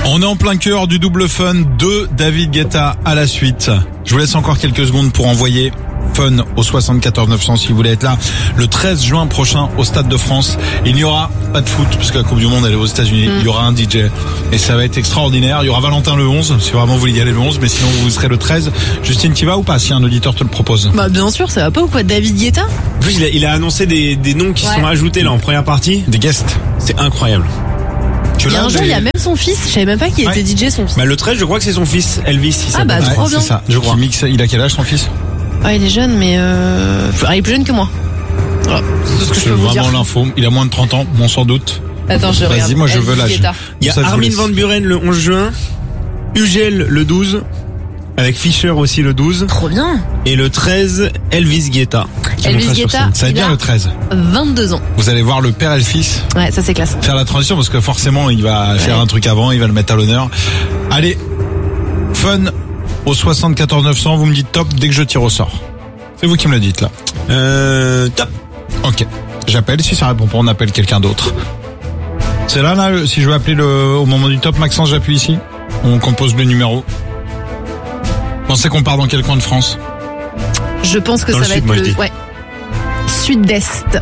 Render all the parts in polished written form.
On est en plein cœur du double fun de David Guetta à la suite. Je vous laisse encore quelques secondes pour envoyer fun au 74 900 si vous voulez être là le 13 juin prochain au Stade de France. Il n'y aura pas de foot puisque la Coupe du Monde elle est aux États-Unis. Il y aura un DJ et ça va être extraordinaire. Il y aura Valentin le 11 si vraiment vous voulez y aller le 11, mais sinon vous serez le 13. Justine, tu vas ou pas si un auditeur te le propose? Bah bien sûr, ça va pas ou quoi? David Guetta? En plus, il a annoncé des noms qui sont ajoutés là en première partie. Des guests. C'est incroyable. Il y a un jour, il y a même son fils. Je savais même pas qu'il était DJ, son fils. Bah le 13, je crois que c'est son fils, Elvis. Ah bah trop bien. C'est ça. Je crois. Il a quel âge son fils? Ah, il est jeune, mais il est plus jeune que moi. Voilà, c'est tout ce que je peux vous dire. Vraiment l'info. Il a moins de 30 ans, bon sans doute. Attends, je regarde. Vas-y, moi je veux l'âge. Il y a Armin van Buuren le 11 juin, Ugel le 12, avec Fischer aussi le 12. Trop bien. Et le 13, Elvis Guetta. Elvis Guetta, ça va être bien le 13. 22 ans. Vous allez voir le père et le fils. Ouais, ça c'est classe. Faire la transition parce que forcément il va faire un truc avant, il va le mettre à l'honneur. Allez, fun au 74 900, vous me dites top dès que je tire au sort. C'est vous qui me le dites là. Top. Ok, j'appelle, si ça répond pas on appelle quelqu'un d'autre. C'est là, si je veux appeler au moment du top, Maxence, j'appuie ici. On compose le numéro. Pensez qu'on part dans quel coin de France? Je pense que dans ça le va sud, être le sud-est.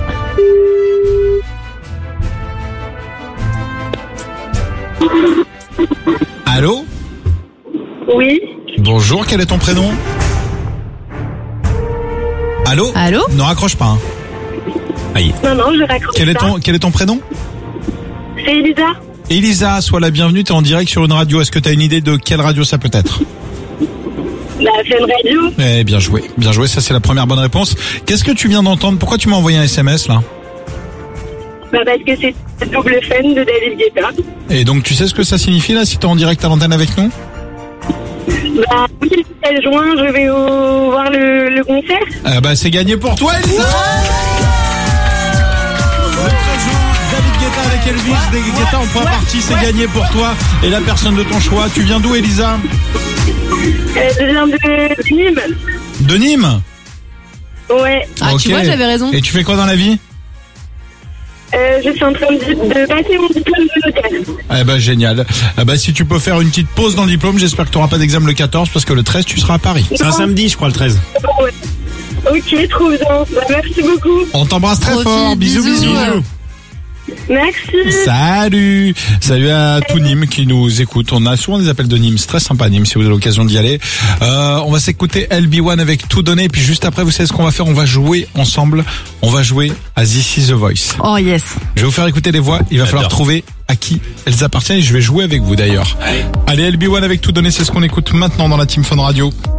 Allô? Oui. Bonjour, quel est ton prénom? Allô? Allô? Ne raccroche pas. Hein. Aïe. Non, je raccroche Quel est ton prénom? C'est Elisa. Elisa, sois la bienvenue, t'es en direct sur une radio. Est-ce que t'as une idée de quelle radio ça peut être? La Fun Radio. Eh, bien joué, ça c'est la première bonne réponse. Qu'est-ce que tu viens d'entendre? Pourquoi tu m'as envoyé un SMS là? Bah parce que c'est le double fun de David Guetta. Et donc tu sais ce que ça signifie là si t'es en direct à l'antenne avec nous? Bah oui, le 16 juin, je vais voir le concert. Ah bah c'est gagné pour toi Elisa. David Guetta avec Elvis, David Guetta en première partie, c'est gagné pour toi et la personne de ton choix. Tu viens d'où Elisa? Je viens de Nîmes. De Nîmes? Ouais. Ah okay. Tu vois, j'avais raison. Et tu fais quoi dans la vie? Je suis en train de passer mon diplôme de notaire. Eh ben génial. Eh ben si tu peux faire une petite pause dans le diplôme, j'espère que tu n'auras pas d'examen le 14 parce que le 13 tu seras à Paris. C'est un samedi je crois le 13. Ouais. Ok, trop bien. Bah, merci beaucoup. On t'embrasse très fort. Bisous. Merci. Salut à tout Nîmes qui nous écoute. On a souvent des appels de Nîmes, c'est très sympa Nîmes si vous avez l'occasion d'y aller. On va s'écouter LB1 avec Tout donné. Et puis juste après, vous savez ce qu'on va faire? On va jouer ensemble. On va jouer à This is the Voice. Oh yes. Je vais vous faire écouter les voix. Il va falloir trouver à qui elles appartiennent et je vais jouer avec vous d'ailleurs. Allez LB1 avec Tout donné, c'est ce qu'on écoute maintenant dans la Team Fun Radio.